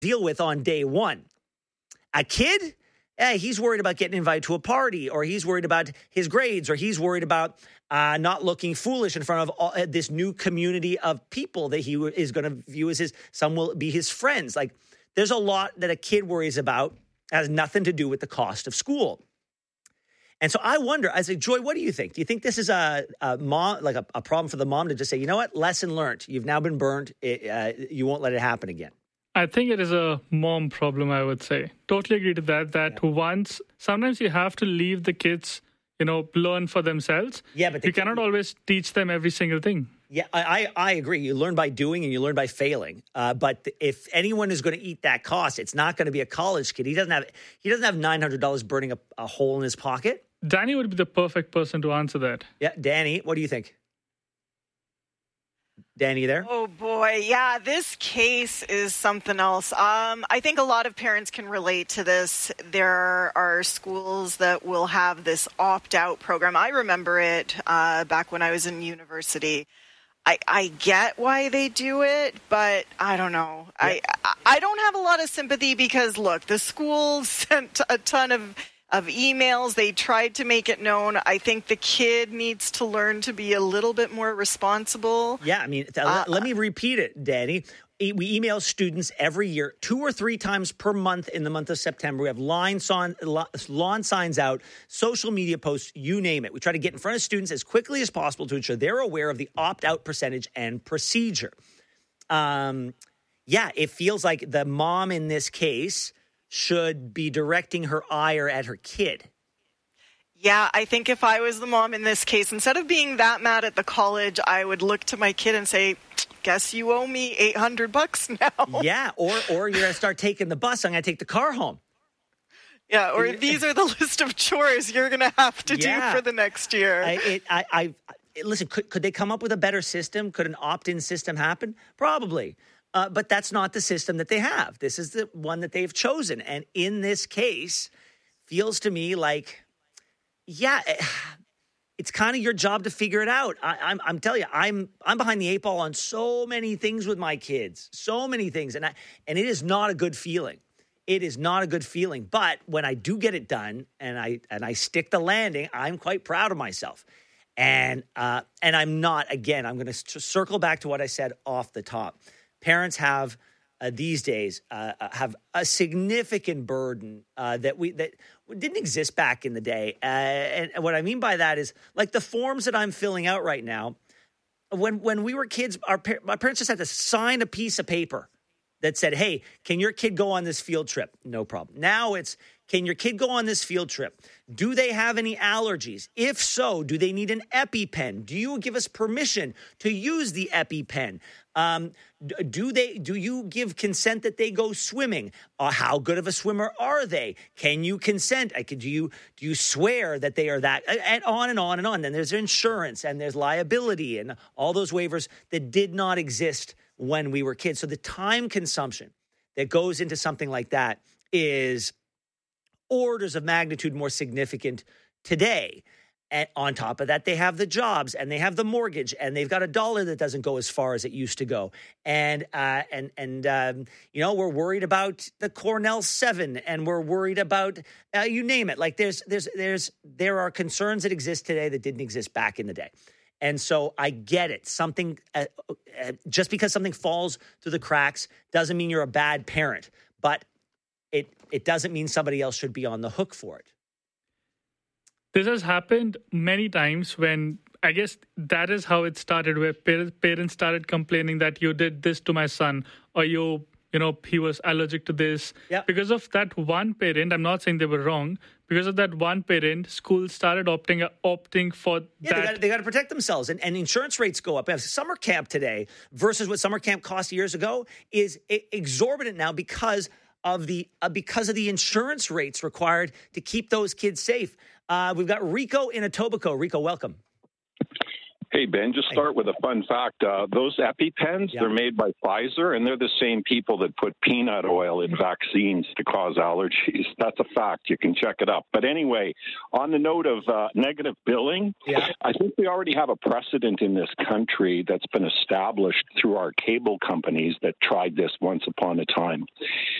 deal with on day one. A kid, he's worried about getting invited to a party, or he's worried about his grades, or he's worried about not looking foolish in front of this new community of people that he is going to view as some will be his friends. Like, there's a lot that a kid worries about, has nothing to do with the cost of school. And so I wonder, I say, Joy, what do you think? Do you think this is a mom, like a problem for the mom to just say, you know what, lesson learned. You've now been burned. You won't let it happen again. I think it is a mom problem, I would say. Totally agree to that. Sometimes you have to leave the kids, learn for themselves. Yeah, but you cannot always teach them every single thing. Yeah, I agree. You learn by doing and you learn by failing. But if anyone is going to eat that cost, it's not going to be a college kid. He doesn't have $900 burning a hole in his pocket. Danny would be the perfect person to answer that. Yeah, Danny, what do you think? Danny, you there? Oh, boy. Yeah, this case is something else. I think a lot of parents can relate to this. There are schools that will have this opt-out program. I remember it back when I was in university. I get why they do it, but I don't know. Yeah. I don't have a lot of sympathy because, look, the school sent a ton of emails. They tried to make it known. I think the kid needs to learn to be a little bit more responsible. Yeah, I mean, let me repeat it, Danny. We email students every year 2 or 3 times per month in the month of September. We have lawn signs out, social media posts, you name it. We try to get in front of students as quickly as possible to ensure they're aware of the opt-out percentage and procedure. It feels like the mom in this case should be directing her ire at her kid. Yeah, I think if I was the mom in this case, instead of being that mad at the college, I would look to my kid and say, guess you owe me $800 now. Yeah, or you're going to start taking the bus. I'm going to take the car home. Yeah, or these are the list of chores you're going to have to do for the next year. Listen, could they come up with a better system? Could an opt-in system happen? Probably. But that's not the system that they have. This is the one that they've chosen. And in this case, feels to me like, it's kind of your job to figure it out. I'm telling you, I'm behind the 8 ball on so many things with my kids, so many things. And it is not a good feeling. It is not a good feeling. But when I do get it done and I stick the landing, I'm quite proud of myself. And I'm not, again, I'm going to circle back to what I said off the top. Parents have these days have a significant burden that didn't exist back in the day. And what I mean by that is, like, the forms that I'm filling out right now. When we were kids, my parents just had to sign a piece of paper that said, "Hey, can your kid go on this field trip?" No problem. Now it's, can your kid go on this field trip? Do they have any allergies? If so, do they need an EpiPen? Do you give us permission to use the EpiPen? Do you give consent that they go swimming? How good of a swimmer are they? Can you consent? Do you swear that they are that? And on and on and on. Then there's insurance and there's liability and all those waivers that did not exist when we were kids. So the time consumption that goes into something like that is orders of magnitude more significant today. And on top of that, they have the jobs and they have the mortgage and they've got a dollar that doesn't go as far as it used to go. And we're worried about the Cornell 7 and we're worried about, you name it. Like there are concerns that exist today that didn't exist back in the day. And so I get it. Something, just because something falls through the cracks doesn't mean you're a bad parent, but it doesn't mean somebody else should be on the hook for it. This has happened many times when, I guess that is how it started, where parents started complaining that you did this to my son, or he was allergic to this. Yep. Because of that one parent, I'm not saying they were wrong, because of that one parent, schools started opting for that. They got to protect themselves, and insurance rates go up. Summer camp today versus what summer camp cost years ago is exorbitant now because of the insurance rates required to keep those kids safe. We've got Rico in Etobicoke. Rico, welcome. Hey, Ben, just start with a fun fact. Those EpiPens, they're made by Pfizer, and they're the same people that put peanut oil in vaccines to cause allergies. That's a fact. You can check it up. But anyway, on the note of negative billing, I think we already have a precedent in this country that's been established through our cable companies that tried this once upon a time.